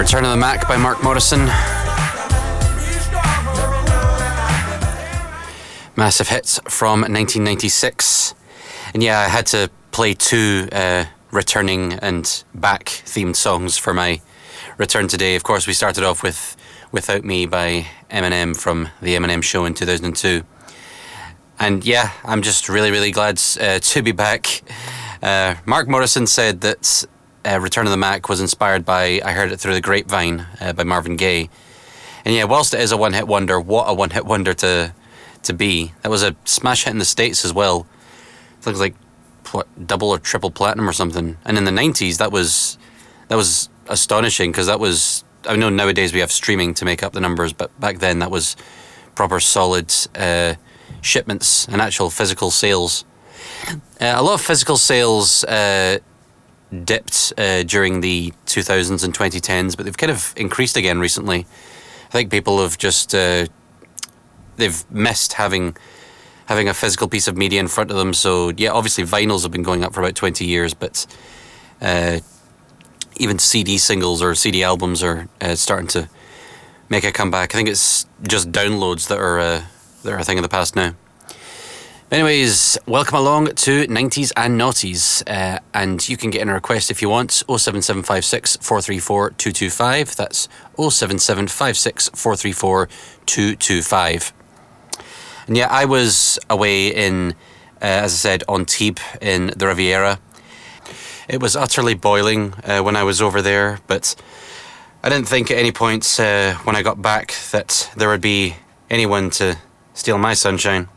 Return of the Mac by Mark Morrison. Massive hits from 1996. And yeah, I had to play two returning and back themed songs for my return today. Of course, we started off with Without Me by Eminem from The Eminem Show in 2002. And yeah, I'm just really, really glad to be back. Mark Morrison said that Return of the Mac was inspired by I Heard It Through the Grapevine by Marvin Gaye. And yeah, whilst it is a one-hit wonder, what a one-hit wonder to be. That was a smash hit in the States as well. It was like double or triple platinum or something. And in the 90s, that was astonishing, because that was, I know nowadays we have streaming to make up the numbers, but back then that was proper solid shipments and actual physical sales. A lot of physical sales dipped during the 2000s and 2010s, but they've kind of increased again recently. I think people have just they've missed having a physical piece of media in front of them. So yeah, obviously vinyls have been going up for about 20 years, but even CD singles or CD albums are starting to make a comeback. I think it's just downloads that are a thing of the past now. Anyways, welcome along to 90s and Noughties, and you can get in a request if you want. 07756 434 225. That's 07756 434 225. And yeah, I was away in, as I said, Antibes in the Riviera. It was utterly boiling when I was over there, but I didn't think at any point when I got back that there would be anyone to steal my sunshine.